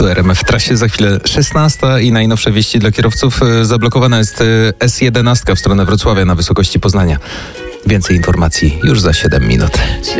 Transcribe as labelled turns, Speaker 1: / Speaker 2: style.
Speaker 1: Tu RMF w trasie, za chwilę 16 i najnowsze wieści dla kierowców. Zablokowana jest S11 w stronę Wrocławia na wysokości Poznania. Więcej informacji już za 7 minut.